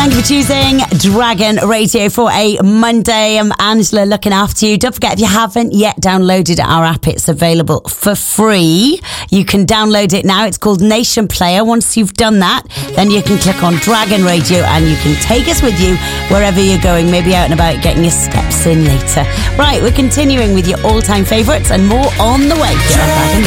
Thank you for choosing Dragon Radio for a Monday. I'm Angela looking after you. Don't forget, if you haven't yet downloaded our app, it's available for free. You can download it now. It's called Nation Player. Once you've done that, then you can click on Dragon Radio and you can take us with you wherever you're going, maybe out and about getting your steps in later. Right, we're continuing with your all-time favourites and more on the way. Dragon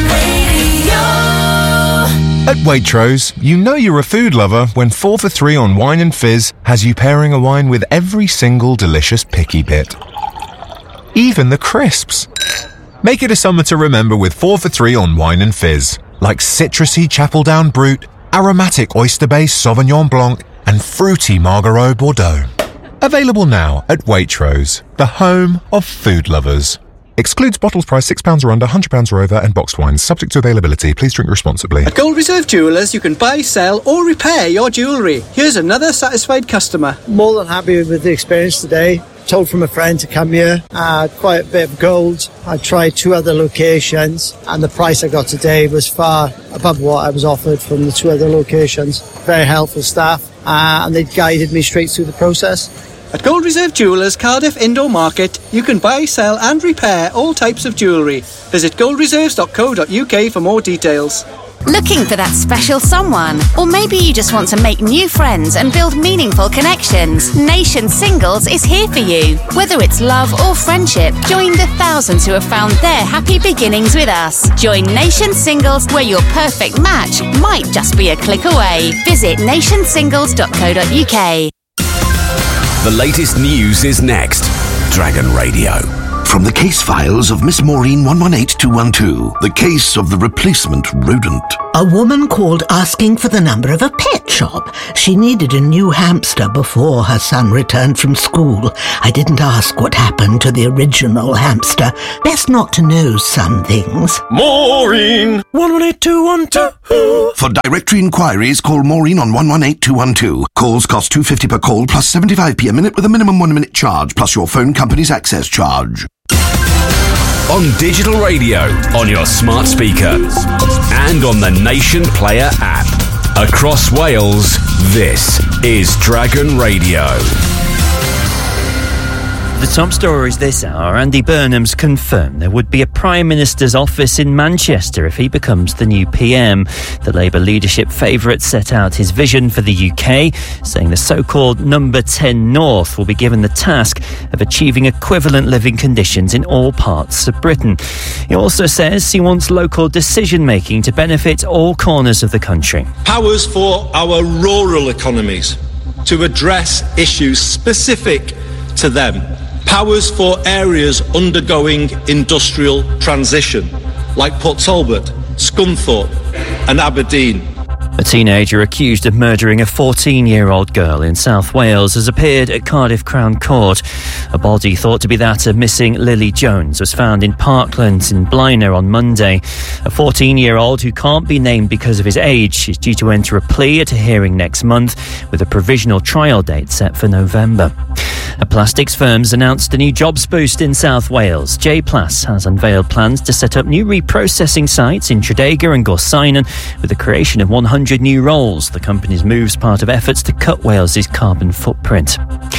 Radio. At Waitrose, you know you're a food lover when 4 for 3 on wine and fizz has you pairing a wine with every single delicious picky bit. Even the crisps. Make it a summer to remember with 4 for 3 on wine and fizz, like citrusy Chapeldown Brut, aromatic oyster-based Sauvignon Blanc, and fruity Margaux Bordeaux. Available now at Waitrose, the home of food lovers. Excludes bottles priced £6 or under, £100 or over, and boxed wines. Subject to availability. Please drink responsibly. At Gold Reserve Jewellers, you can buy, sell or repair your jewellery. Here's another satisfied customer. More than happy with the experience today. Told from a friend to come here. Quite a bit of gold. I tried 2 other locations and the price I got today was far above what I was offered from the 2 other locations. Very helpful staff and they guided me straight through the process. At Gold Reserve Jewellers, Cardiff Indoor Market, you can buy, sell and repair all types of jewellery. Visit goldreserves.co.uk for more details. Looking for that special someone? Or maybe you just want to make new friends and build meaningful connections? Nation Singles is here for you. Whether it's love or friendship, join the thousands who have found their happy beginnings with us. Join Nation Singles, where your perfect match might just be a click away. Visit nationsingles.co.uk. The latest news is next. Dragon Radio. From the case files of Miss Maureen 118212, the case of the replacement rodent. A woman called asking for the number of a pet shop. She needed a new hamster before her son returned from school. I didn't ask what happened to the original hamster. Best not to know some things. Maureen 118212. For directory inquiries, call Maureen on 118212. Calls cost £2.50 per call plus 75p a minute with a minimum 1 minute charge plus your phone company's access charge. On digital radio, on your smart speaker, and on the Nation Player app. Across Wales, this is Dragon Radio. The top stories this hour. Andy Burnham's confirmed there would be a Prime Minister's office in Manchester if he becomes the new PM. The Labour leadership favourite set out his vision for the UK, saying the so-called Number 10 North will be given the task of achieving equivalent living conditions in all parts of Britain. He also says he wants local decision-making to benefit all corners of the country. Powers for our rural economies to address issues specific to them. Powers for areas undergoing industrial transition, like Port Talbot, Scunthorpe and Aberdeen. A teenager accused of murdering a 14-year-old girl in South Wales has appeared at Cardiff Crown Court. A body thought to be that of missing Lily Jones was found in Parklands in Blaenau on Monday. A 14-year-old who can't be named because of his age is due to enter a plea at a hearing next month with a provisional trial date set for November. A plastics firm's announced a new jobs boost in South Wales. J-Plas has unveiled plans to set up new reprocessing sites in Tredegar and Gorseinon with the creation of 100 new roles. The company's move's part of efforts to cut Wales's carbon footprint.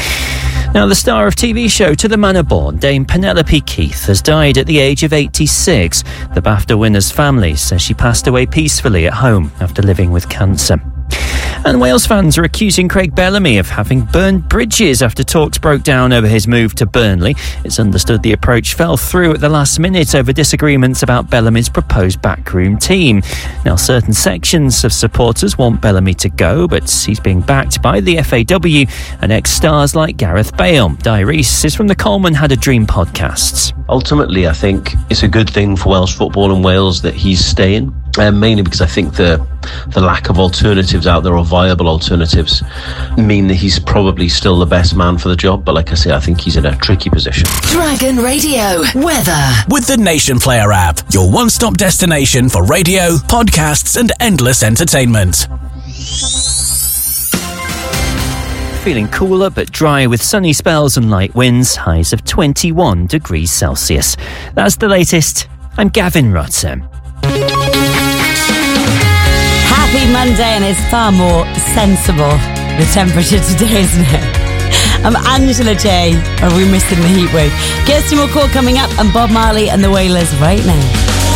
Now, the star of TV show To the Manor Born, Dame Penelope Keith, has died at the age of 86. The BAFTA winner's family says she passed away peacefully at home after living with cancer. And Wales fans are accusing Craig Bellamy of having burned bridges after talks broke down over his move to Burnley. It's understood the approach fell through at the last minute over disagreements about Bellamy's proposed backroom team. Now, certain sections of supporters want Bellamy to go, but he's being backed by the FAW and ex-stars like Gareth Bale. Di Rees is from the Coleman Had a Dream podcasts. Ultimately, I think it's a good thing for Welsh football and Wales that he's staying. Mainly because I think the lack of alternatives out there, or viable alternatives, mean that he's probably still the best man for the job. But like I say, I think he's in a tricky position. Dragon Radio weather with the Nation Player app, your one-stop destination for radio, podcasts, and endless entertainment. Feeling cooler but dry with sunny spells and light winds, highs of 21 degrees Celsius. That's the latest. I'm Gavin Rutter. Happy Monday, and it's far more sensible the temperature today, isn't it? I'm Angela J. Are we missing the heat wave? Kirsty McCall coming up, and Bob Marley and the Wailers right now.